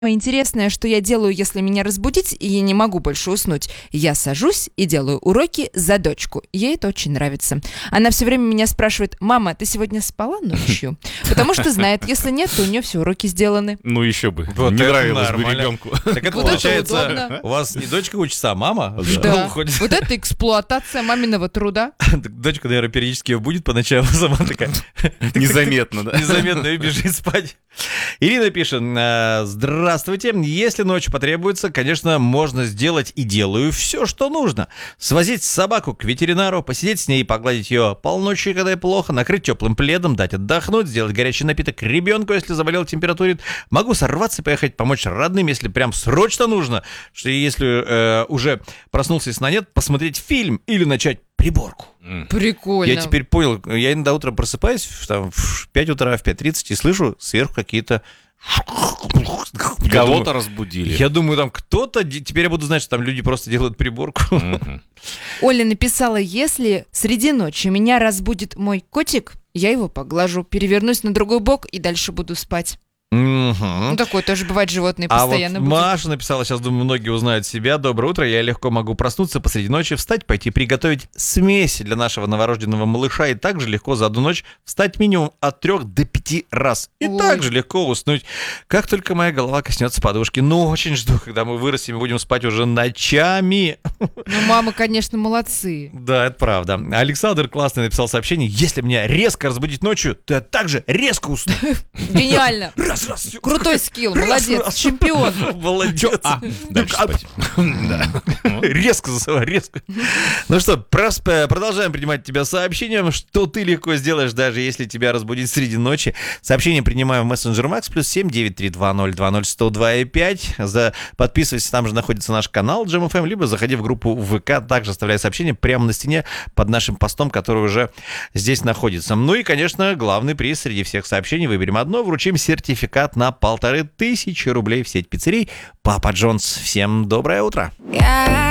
Интересное, что я делаю, если меня разбудить, и я не могу больше уснуть. Я сажусь и делаю уроки за дочку. Ей это очень нравится. Она все время меня спрашивает: «Мама, ты сегодня спала ночью?» Потому что знает, если нет, то у нее все уроки сделаны. Ну еще бы. Вот Не это нравилось бы нормально. ребенку. Так это Вот это получается, удобно. у вас не дочка учится, а мама? Да. Уходит. Вот это эксплуатация маминого труда. Дочка, наверное, периодически будет по ночам, сама такая Незаметно, да? незаметно и бежит спать. Ирина пишет: здравствуйте. Если ночью потребуется, конечно, можно сделать и делаю все, что нужно. Свозить собаку к ветеринару, посидеть с ней и погладить ее полночи, когда ей плохо, накрыть теплым пледом, дать отдохнуть, сделать горячий напиток ребенку, если заболел, температурит. Могу сорваться и поехать помочь родным, если прям срочно нужно. Что если уже проснулся и сна нет, посмотреть фильм или начать приборку. Прикольно. Я теперь понял, я иногда утром просыпаюсь в 5 утра, в 5:30 и слышу сверху какие-то... Кого-то разбудили. Я думаю, там кто-то... Теперь я буду знать, что там люди просто делают приборку. Оля написала: если среди ночи меня разбудит мой котик, я его поглажу, перевернусь на другой бок и дальше буду спать. Ну, такое тоже бывает, животные А вот постоянно будут. Маша написала, сейчас, думаю, многие узнают себя. Доброе утро, я легко могу проснуться посреди ночи, встать, пойти приготовить смесь для нашего новорожденного малыша. И также легко за одну ночь встать минимум от 3 до 5 раз. И Ой. также легко уснуть, как только моя голова коснется подушки. Ну, очень жду, когда мы вырастем и будем спать уже ночами. Ну, мамы, конечно, молодцы. Да, это правда. Александр классно написал сообщение: если меня резко разбудить ночью, то я также резко усну. Гениально. Раз, всё. Крутой скилл, молодец, чемпион. Молодец. Дальше спать. Да. Резко засыпай, резко. Ну что, продолжаем принимать тебя сообщением, что ты легко сделаешь, даже если тебя разбудить среди ночи. Сообщение принимаем в мессенджер Макс, +7 932 020 102 5. Подписывайся, там же находится наш канал Jam FM, либо заходи в группу ВК, также оставляй сообщение прямо на стене под нашим постом, который уже здесь находится. Ну и, конечно, главный приз среди всех сообщений. Выберем одно, вручим сертификат на 1500 рублей в сеть пиццерий Папа Джонс. Всем доброе утро.